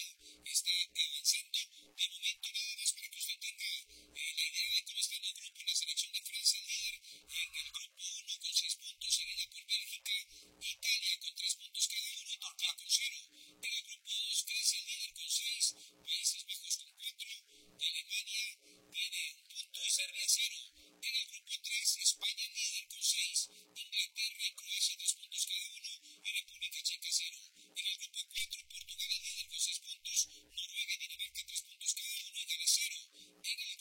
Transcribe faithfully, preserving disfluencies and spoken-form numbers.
está avanzando. De momento nada más para que usted tenga eh, la idea